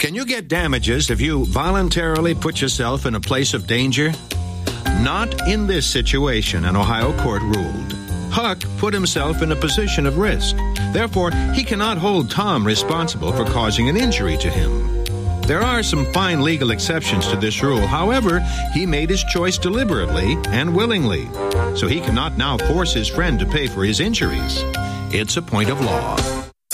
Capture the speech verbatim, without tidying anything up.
Can you get damages if you voluntarily put yourself in a place of danger? Not in this situation, an Ohio court ruled. Huck put himself in a position of risk. Therefore, he cannot hold Tom responsible for causing an injury to him. There are some fine legal exceptions to this rule. However, he made his choice deliberately and willingly, so he cannot now force his friend to pay for his injuries. It's a point of law.